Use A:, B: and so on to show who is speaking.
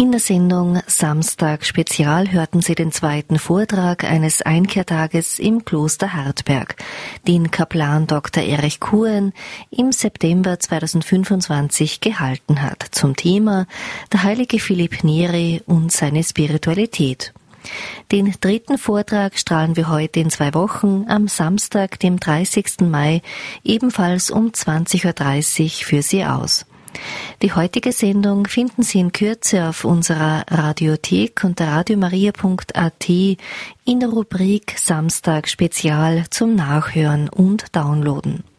A: In der Sendung Samstag Spezial hörten Sie den zweiten Vortrag eines Einkehrtages im Kloster Hartberg, den Kaplan Dr. Erich Kuren im September 2025 gehalten hat, zum Thema der heilige Philipp Neri und seine Spiritualität. Den dritten Vortrag strahlen wir heute in 2 Wochen am Samstag, dem 30. Mai, ebenfalls um 20.30 Uhr für Sie aus. Die heutige Sendung finden Sie in Kürze auf unserer Radiothek unter radiomaria.at in der Rubrik Samstag Spezial zum Nachhören und Downloaden.